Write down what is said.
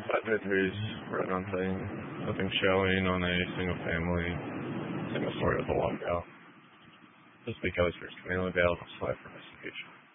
5 entries, right on thing. Nothing showing on a single family. Single story with a lockout. Just because there's mainly available slide for investigation.